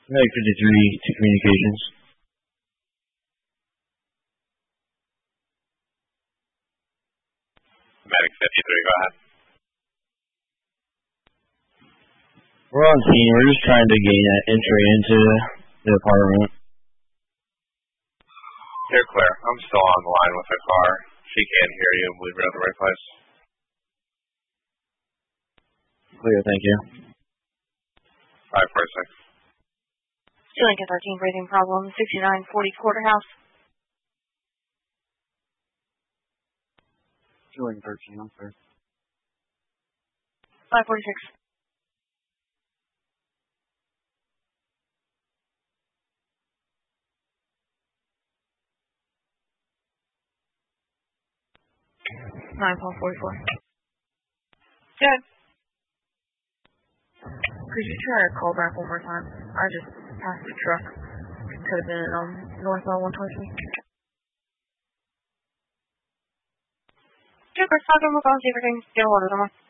Medic 53 to communications. Medic 53, go ahead. We're on scene. We're just trying to gain an entry into the apartment. You're clear. I'm still on the line with the car. She can't hear you. I believe we're at the right place. Clear, thank you. 546. Lincoln 13, breathing problem, 6940 Quarterhouse. Lincoln 13, I'm clear. 546. Paul 44. Good. Could you try to call back one more time? I just passed the truck. Could have been northbound 123. Good, we're talking. We'll go and see if we can get a hold of someone.